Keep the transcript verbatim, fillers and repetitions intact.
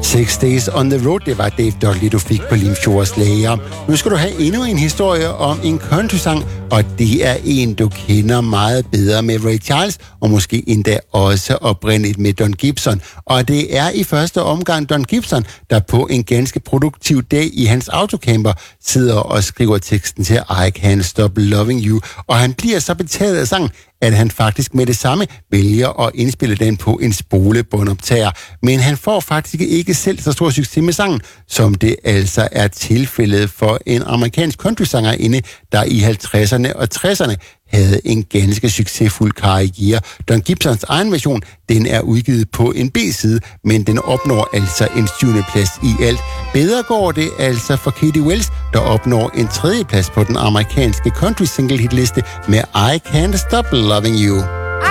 Six Days on the Road, det var Dave Dudley, du fik på Limfjords Lager. Nu skal du have endnu en historie om en countrysang, og det er en, du kender meget bedre med Ray Charles, og måske endda også oprindeligt med Don Gibson. Og det er i første omgang Don Gibson, der på en ganske produktiv dag i hans autocamper sidder og skriver teksten til I Can't Stop Loving You, og han bliver så betaget af sangen, at han faktisk med det samme vælger at indspille den på en spolebåndoptager. Men han får faktisk ikke selv så stor succes med sangen, som det altså er tilfældet for en amerikansk countrysangerinde, der i halvtredserne og tresserne havde en ganske succesfuld karriere. Don Gibsons egen version, den er udgivet på en B-side, men den opnår altså en syvende plads i alt. Bedre går det altså for Katie Wells, der opnår en tredje plads på den amerikanske country single hitliste med I Can't Stop Loving You.